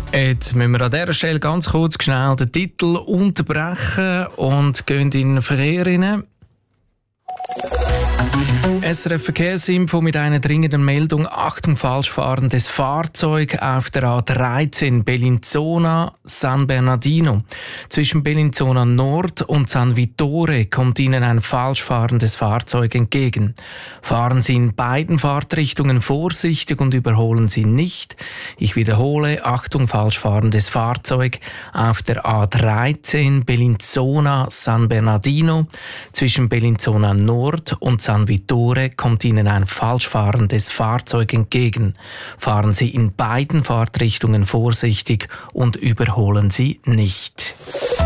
Jetzt müssen wir an dieser Stelle ganz kurz schnell den Titel unterbrechen und gehen in den Verkehr rein. SRF Verkehrsinfo mit einer dringenden Meldung. Achtung, falsch fahrendes Fahrzeug auf der A13 Bellinzona-San Bernardino. Zwischen Bellinzona Nord und San Vittore kommt Ihnen ein falsch fahrendes Fahrzeug entgegen. Fahren Sie in beiden Fahrtrichtungen vorsichtig und überholen Sie nicht. Ich wiederhole, Achtung, falsch fahrendes Fahrzeug auf der A13 Bellinzona-San Bernardino. Zwischen Bellinzona Nord und San Vittore kommt Ihnen ein falsch fahrendes Fahrzeug entgegen. Fahren Sie in beiden Fahrtrichtungen vorsichtig und überholen Sie nicht.